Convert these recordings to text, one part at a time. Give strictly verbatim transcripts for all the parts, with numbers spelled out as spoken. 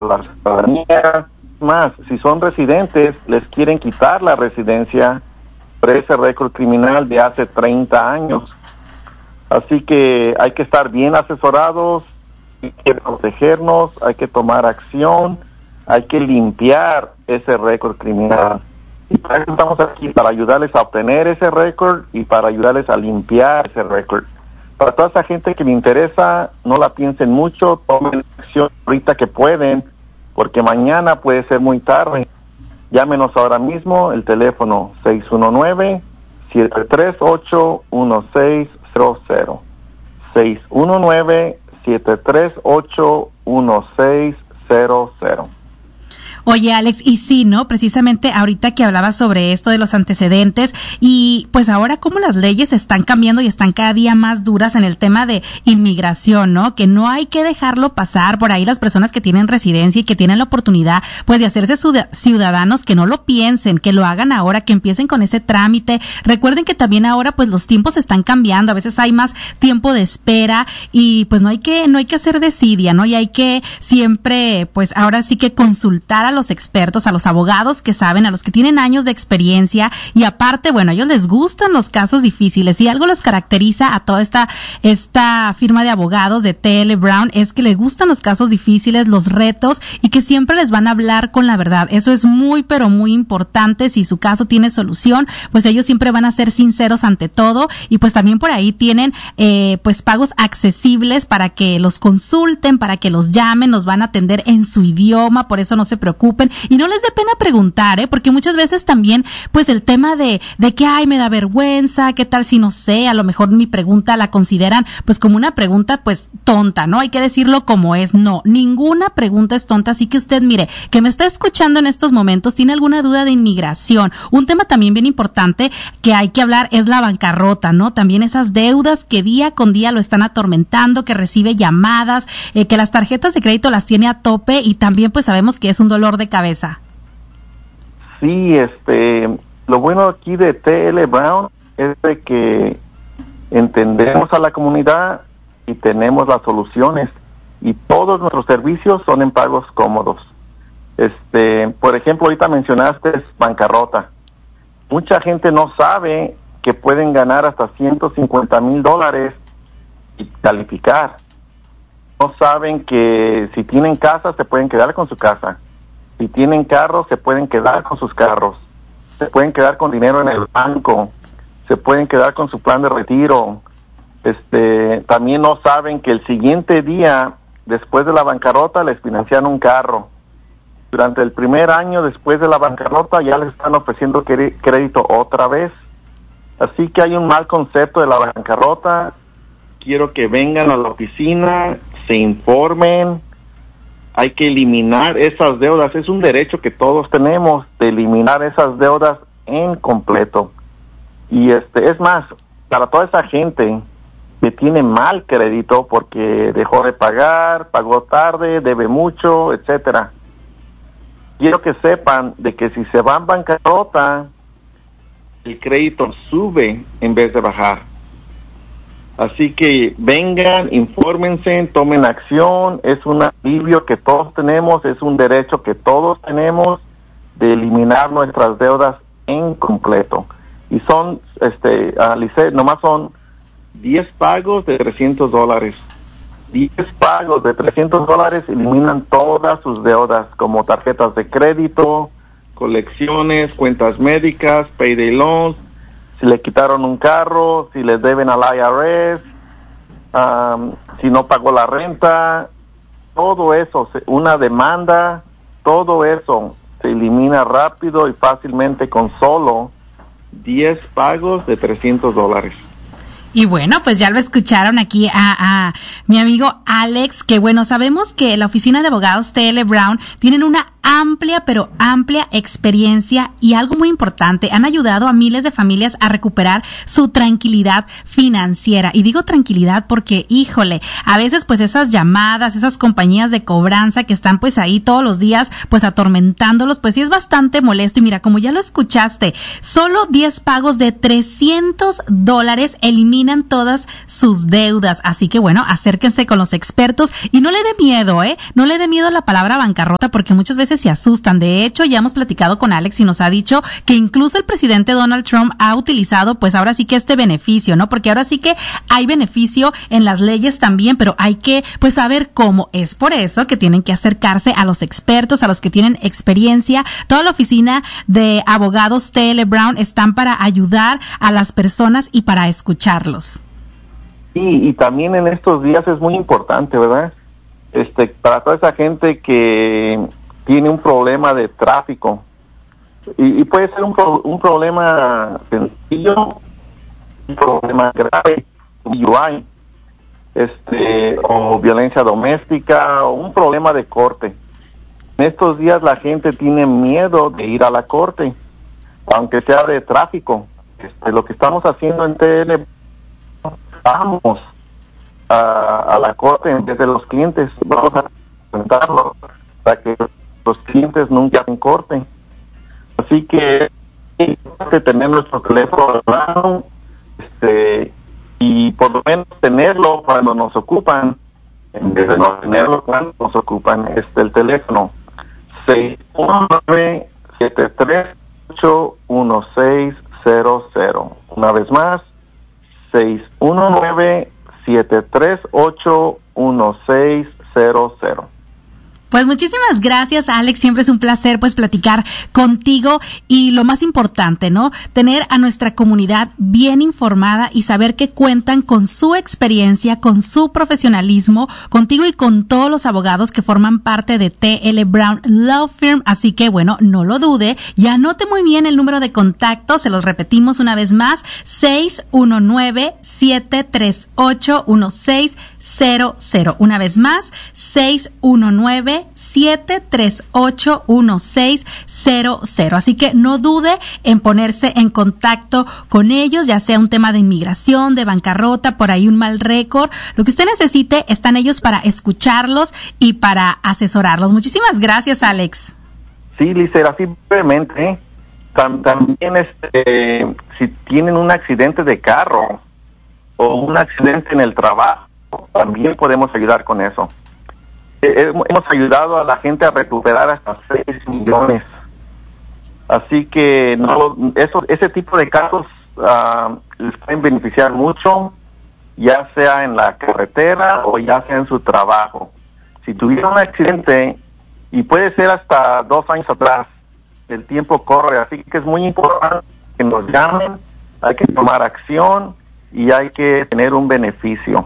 la ciudadanía. Más, si son residentes, les quieren quitar la residencia por ese récord criminal de hace treinta años. Así que hay que estar bien asesorados, hay que protegernos, hay que tomar acción, hay que limpiar ese récord criminal. Y para eso estamos aquí, para ayudarles a obtener ese récord y para ayudarles a limpiar ese récord. Para toda esa gente que le interesa, no la piensen mucho, tomen acción ahorita que pueden, porque mañana puede ser muy tarde. Llámenos ahora mismo, el teléfono seis uno nueve, siete tres ocho, uno seis cero cero. seis uno nueve, siete tres ocho, uno seis cero cero. Oye, Alex, y sí, ¿no? Precisamente ahorita que hablabas sobre esto de los antecedentes y pues ahora cómo las leyes están cambiando y están cada día más duras en el tema de inmigración, ¿no? Que no hay que dejarlo pasar por ahí las personas que tienen residencia y que tienen la oportunidad pues de hacerse ciudadanos, que no lo piensen, que lo hagan ahora, que empiecen con ese trámite. Recuerden que también ahora pues los tiempos están cambiando, a veces hay más tiempo de espera y pues no hay que no hay que hacer desidia, ¿no? Y hay que siempre pues ahora sí que consultar a a los expertos, a los abogados que saben, a los que tienen años de experiencia y aparte, bueno, a ellos les gustan los casos difíciles y algo los caracteriza a toda esta esta firma de abogados de T L Brown es que les gustan los casos difíciles, los retos y que siempre les van a hablar con la verdad. Eso es muy, pero muy importante. Si su caso tiene solución, pues ellos siempre van a ser sinceros ante todo y pues también por ahí tienen eh, pues pagos accesibles para que los consulten, para que los llamen, los van a atender en su idioma, por eso no se preocupen y no les dé pena preguntar, ¿eh? Porque muchas veces también, pues el tema de, de que, ay, me da vergüenza, qué tal si no sé, a lo mejor mi pregunta la consideran, pues como una pregunta, pues tonta, ¿no? Hay que decirlo como es, no, ninguna pregunta es tonta, así que usted, mire, que me está escuchando en estos momentos, tiene alguna duda de inmigración, un tema también bien importante que hay que hablar es la bancarrota, ¿no? También esas deudas que día con día lo están atormentando, que recibe llamadas, eh, que las tarjetas de crédito las tiene a tope y también pues sabemos que es un dolor de cabeza. Sí, este, lo bueno aquí de T L Brown es de que entendemos a la comunidad y tenemos las soluciones y todos nuestros servicios son en pagos cómodos. Este, por ejemplo, ahorita mencionaste bancarrota. Mucha gente no sabe que pueden ganar hasta ciento cincuenta mil dólares y calificar. No saben que si tienen casa se pueden quedar con su casa. Si tienen carros, se pueden quedar con sus carros. Se pueden quedar con dinero en el banco. Se pueden quedar con su plan de retiro. Este, también no saben que el siguiente día, después de la bancarrota, les financian un carro. Durante el primer año después de la bancarrota, ya les están ofreciendo crédito otra vez. Así que hay un mal concepto de la bancarrota. Quiero que vengan a la oficina, se informen. Hay que eliminar esas deudas. Es un derecho que todos tenemos de eliminar esas deudas en completo. Y este es más, para toda esa gente que tiene mal crédito porque dejó de pagar, pagó tarde, debe mucho, etcétera. Quiero que sepan de que si se van bancarrota, el crédito sube en vez de bajar. Así que vengan, infórmense, tomen acción. Es un alivio que todos tenemos, es un derecho que todos tenemos de eliminar nuestras deudas en completo. Y son, este, Alice, nomás son diez pagos de trescientos dólares. diez pagos de trescientos dólares eliminan todas sus deudas, como tarjetas de crédito, colecciones, cuentas médicas, payday loans, si le quitaron un carro, si les deben al I R S, um, si no pagó la renta, todo eso, una demanda, todo eso se elimina rápido y fácilmente con solo diez pagos de trescientos dólares. Y bueno, pues ya lo escucharon aquí a, a mi amigo Alex, que bueno, sabemos que la oficina de abogados T L Brown tienen una amplia, pero amplia experiencia y algo muy importante, han ayudado a miles de familias a recuperar su tranquilidad financiera. Y digo tranquilidad porque, híjole, a veces pues esas llamadas, esas compañías de cobranza que están pues ahí todos los días pues atormentándolos, pues sí es bastante molesto. Y mira, como ya lo escuchaste, solo diez pagos de trescientos dólares eliminan todas sus deudas. Así que bueno, acérquense con los expertos y no le dé miedo, ¿eh? No le dé miedo a la palabra bancarrota porque muchas veces se asustan. De hecho, ya hemos platicado con Alex y nos ha dicho que incluso el presidente Donald Trump ha utilizado pues ahora sí que este beneficio, ¿no? Porque ahora sí que hay beneficio en las leyes también, pero hay que pues saber cómo. Es por eso que tienen que acercarse a los expertos, a los que tienen experiencia. Toda la oficina de abogados T L Brown están para ayudar a las personas y para escucharlos. Sí, y también en estos días es muy importante, ¿verdad? Este, para toda esa gente que tiene un problema de tráfico, y, y puede ser un, pro, un problema sencillo, un problema grave, U I, este, o violencia doméstica, o un problema de corte. En estos días la gente tiene miedo de ir a la corte, aunque sea de tráfico. Este, lo que estamos haciendo en T L, vamos a, a la corte en vez de los clientes, vamos a presentarlo para que los clientes nunca hacen corte. Así que hay que tener nuestro teléfono a mano, este, y por lo menos tenerlo cuando nos ocupan, en vez de no tenerlo cuando nos ocupan. Este, el teléfono seis uno nueve, siete tres ocho, uno seis cero cero. Una vez más, seis uno nueve, siete tres ocho, uno seis cero cero. Pues muchísimas gracias, Alex. Siempre es un placer pues platicar contigo y lo más importante, ¿no? Tener a nuestra comunidad bien informada y saber que cuentan con su experiencia, con su profesionalismo, contigo y con todos los abogados que forman parte de T L Brown Law Firm. Así que bueno, no lo dude y anote muy bien el número de contacto. Se los repetimos una vez más, seis uno nueve, siete tres ocho, uno seis cero cero. Una vez más, seis uno nueve, siete tres ocho, uno seis cero cero. Así que no dude en ponerse en contacto con ellos, ya sea un tema de inmigración, de bancarrota, por ahí un mal récord. Lo que usted necesite, están ellos para escucharlos y para asesorarlos. Muchísimas gracias, Alex. Sí, Lizer, así brevemente, ¿eh? Tam, también este, si tienen un accidente de carro o un accidente en el trabajo, también podemos ayudar con eso. Eh, hemos ayudado a la gente a recuperar hasta seis millones. Así que no, eso, ese tipo de casos uh, les pueden beneficiar mucho, ya sea en la carretera o ya sea en su trabajo. Si tuvieron un accidente, y puede ser hasta dos años atrás, el tiempo corre, así que es muy importante que nos llamen, hay que tomar acción y hay que tener un beneficio.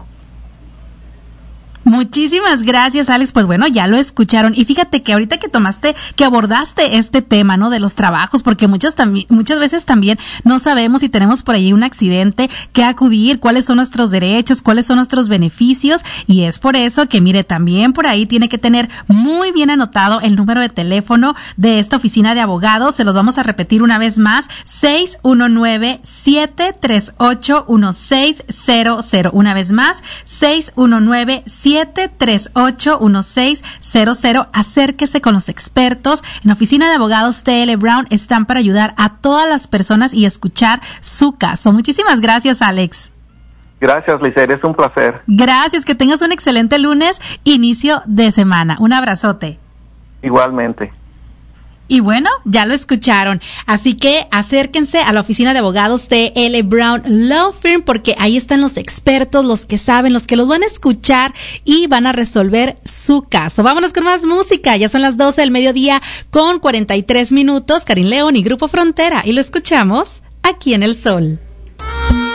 Muchísimas gracias, Alex. Pues bueno, ya lo escucharon. Y fíjate que ahorita que tomaste, que abordaste este tema, ¿no? De los trabajos, porque muchas también, muchas veces también no sabemos si tenemos por ahí un accidente, qué acudir, cuáles son nuestros derechos, cuáles son nuestros beneficios. Y es por eso que, mire, también por ahí tiene que tener muy bien anotado el número de teléfono de esta oficina de abogados. Se los vamos a repetir una vez más. seis uno nueve, siete tres ocho, uno seis cero cero. Una vez más, seis uno nueve, siete tres ocho, uno seis cero cero. Acérquese con los expertos. En la oficina de abogados T L Brown están para ayudar a todas las personas y escuchar su caso. Muchísimas gracias, Alex. Gracias, Lizer, es un placer. Gracias, que tengas un excelente lunes, inicio de semana. Un abrazote. Igualmente. Y bueno, ya lo escucharon. Así que acérquense a la oficina de abogados T L Brown Law Firm porque ahí están los expertos, los que saben, los que los van a escuchar y van a resolver su caso. Vámonos con más música. Ya son las doce del mediodía con cuarenta y tres minutos. Karin León y Grupo Frontera. Y lo escuchamos aquí en El Sol.